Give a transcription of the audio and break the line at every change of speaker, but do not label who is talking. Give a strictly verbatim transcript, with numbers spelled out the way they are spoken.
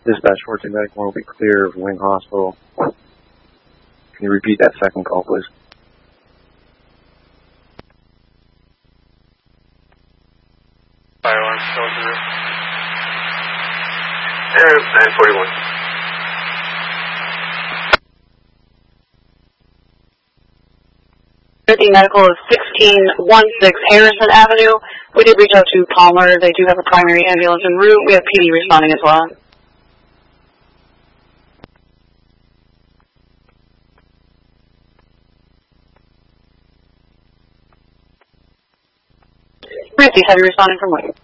Dispatch fourteen ninety-one will be clear of Wing Hospital. Can you repeat that second call, please?
Fire alarm still through.
Air nine forty-one.
thirteen Medical is sixteen sixteen Harrison Avenue. We did reach out to Palmer. They do have a primary ambulance en route. We have P D responding as well. Nancy, have you responded from where?